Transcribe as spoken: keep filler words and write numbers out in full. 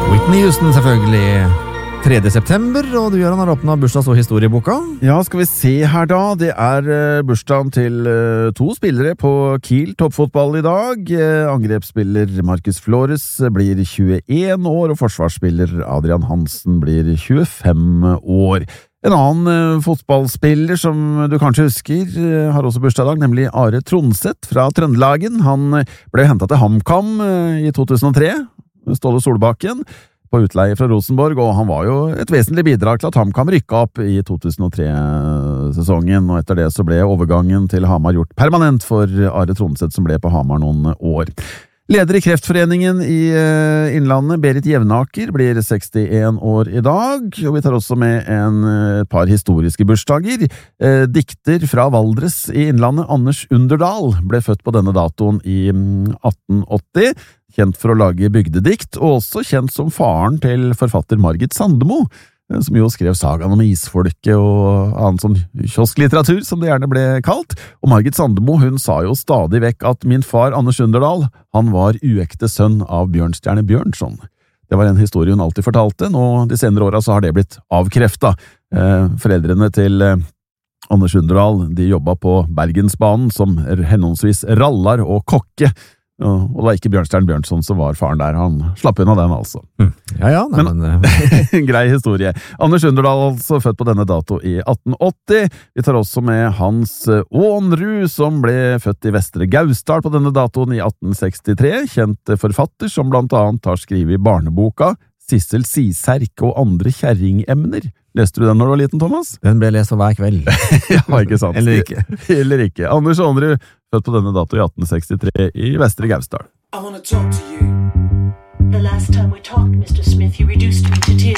Whitney Houston selvfølgelig tredje september, og du gjør han har åpnet bursdags- og historieboka. Ja, skal vi se her da. Det er uh, bursdagen til uh, to spillere på Kiel toppfotball i dag. Uh, angrepsspiller Marcus Flores blir tjueen år, og forsvarsspiller Adrian Hansen blir tjuefem år. En annen uh, fotballspiller som du kanskje husker uh, har også bursdag i dag, nemlig Are Tronseth fra Trøndelagen. Han uh, ble hentet til HamKam uh, i to tusen og tre, Ståle Solbakken, på utleie fra Rosenborg, og han var jo et vesentlig bidrag til at HamKam rykket opp i to tusen og tre-sesongen, og etter det så ble overgangen til Hamar gjort permanent for Are Tronseth, som ble på Hamar noen år. Leder i Kreftforeningen i Innlandet, Berit Jevnaker, blir sekstien år i dag, og vi tar også med en par historiske bursdager. Dikter fra Valdres i Innlandet, Anders Underdal, ble født på denne datoen i atten åtti, kjent for å lage bygdedikt, og også kjent som faren til forfatter Margit Sandemo, som jo skrev sagaen om isfolket og annen sånn kiosklitteratur, som det gjerne ble kalt. Og Margit Sandemo, hun sa jo stadig vekk at min far, Anders Underdal, han var uekte sønn av Bjørnstjerne Bjørnson. Det var en historie hun alltid fortalte, og de senere årene så har det blitt avkreftet. Foreldrene til Anders Underdal, de jobbet på Bergensbanen som henholdsvis rallar og kokke, og det var ikke Bjørnstjerne Bjørnson som var faren der. Han slapp unna den, altså. Mm. Ja, ja, nei, men... men grei historie. Anders Underdal, altså født på denne dato i atten åtti. Vi tar også med Hans Aanrud, som ble født i Vestre Gausdal på denne datoen i atten sekstitre. Kjent forfatter, som blant annet har skrevet i barneboka Sissel Siserk og andre kjerringemner. Leste du den når du var liten, Thomas? Den ble lest hver kveld. Ja, ikke sant. Eller ikke. Eller ikke. Anders Aanrud, født på denne dato i atten sekstitre i Vestre Gausdal. I want to talk to you. The last time we talked, mister Smith, you reduced me to tears.